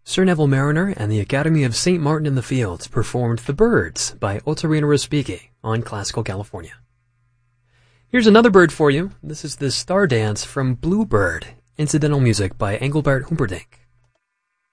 Sir Neville Mariner and the Academy of St. Martin in the Fields performed The Birds by Otarina Respighi on Classical California. Here's another bird for you. This is the Star Dance from Bluebird, incidental music by Engelbert Humperdinck.